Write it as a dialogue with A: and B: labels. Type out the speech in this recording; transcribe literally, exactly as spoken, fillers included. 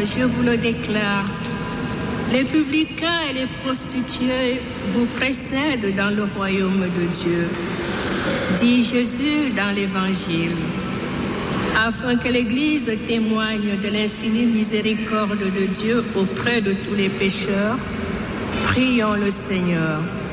A: je vous le déclare, les publicains et les prostituées vous précèdent dans le royaume de Dieu, dit Jésus dans l'Évangile. Afin que l'Église témoigne de l'infinie miséricorde de Dieu auprès de tous les pécheurs, prions le Seigneur.